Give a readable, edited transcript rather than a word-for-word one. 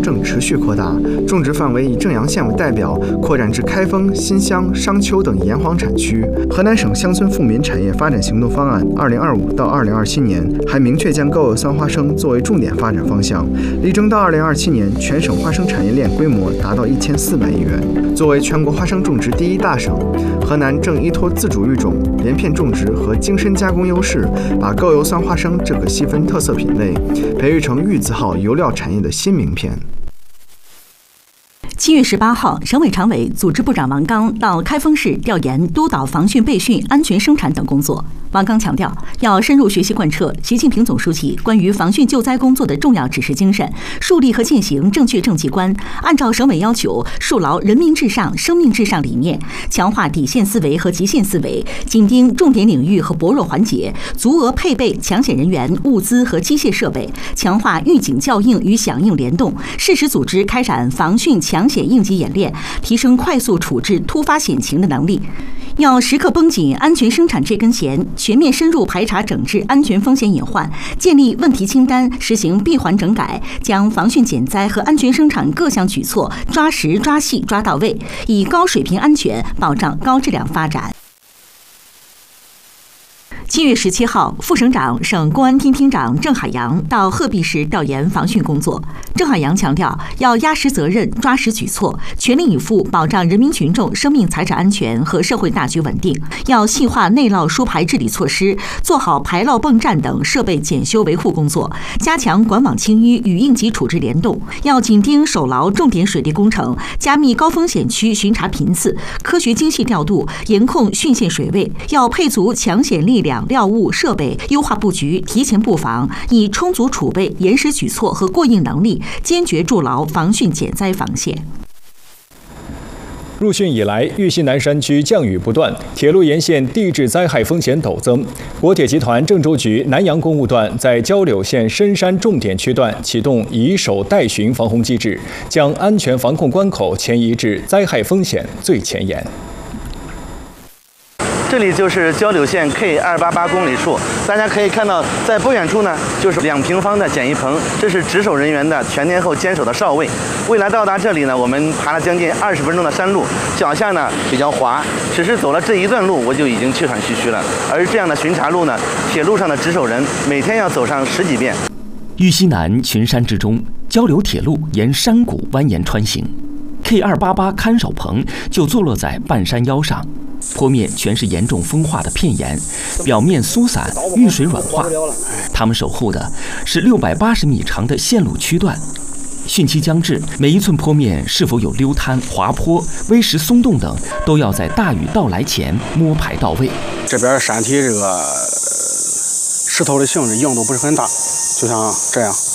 正持续扩大，种植范围以正阳县为代表，扩展至开封、新乡、商丘等沿黄产区。河南省乡村富民产业发展行动方案2025到2027年还明确将高邮酸花生作为重点发展方向，力争到2027年全省花生产业链规模达到1400亿元。作为全国花生种植第一大省，河南正依托自主育种、连片种植和精深加工优势，把高邮酸花生这个细分特色品类培育成玉字号油料产业的新名片。 7月18号，省委常委、组织部长王刚到开封市调研督导防汛备训、安全生产等工作。王刚强调，要深入学习贯彻习近平总书记关于防汛救灾工作的重要指示精神，树立和践行正确政绩观，按照省委要求，树牢人民至上、生命至上理念，强化底线思维和极限思维，紧盯重点领域和薄弱环节，足额配备抢险人员、物资和机械设备，强化预警校应与响应联动，适时组织开展防汛抢险应急演练，提升快速处置突发险情的能力。要时刻绷紧安全生产这根弦，全面深入排查整治安全风险隐患，建立问题清单，实行闭环整改，将防汛减灾和安全生产各项举措抓实抓细抓到位，以高水平安全保障高质量发展。7月17号，副省长、省公安厅厅长郑海洋到鹤壁市调研防汛工作。郑海洋强调，要压实责任、抓实举措，全力以赴保障人民群众生命财产安全和社会大局稳定。要细化内涝疏排治理措施，做好排涝泵站等设备检修维护工作，加强管网清淤与应急处置联动。要紧盯守牢重点水利工程，加密高风险区巡查频次，科学精细调度，严控汛县水位。要配足抢险力量、料物、设备，优化布局，提前布防，以充足储备、严实举措和过硬能力，坚决筑牢防汛减灾防线。 入汛以来，玉溪南山区降雨不断，铁路沿线地质灾害风险陡增。国铁集团郑州局南阳公务段在交柳县深山重点区段启动以守代巡防洪机制，将安全防控关口前移至灾害风险最前沿。 这里就是交柳县 K288公里处，大家可以看到，在不远处呢，就是2平方的简易棚，这是值守人员的全天候坚守的哨位。为了到达这里呢，我们爬了将近20分钟的山路，脚下呢比较滑，只是走了这一段路，我就已经气喘吁吁了。而这样的巡查路呢，铁路上的值守人每天要走上10几遍。 玉溪南群山之中，交柳铁路沿山谷蜿蜒穿行。K288看守棚就坐落在半山腰上，坡面全是严重风化的片岩，表面疏散，遇水软化。他们守护的是680米长的线路区段。汛期将至，每一寸坡面是否有溜滩、滑坡、微石松动等，都要在大雨到来前摸排到位。 这边山体这个石头的性质硬度不是很大，就像这样。